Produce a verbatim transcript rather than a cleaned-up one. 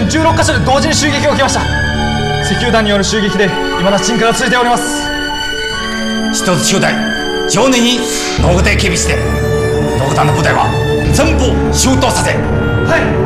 全じゅうろっかしょで同時に襲撃が起きました。石油弾による襲撃で未だ鎮火が続いております。 一つ中隊常年に野口警備して野口の部隊は全部出動させ。 はい。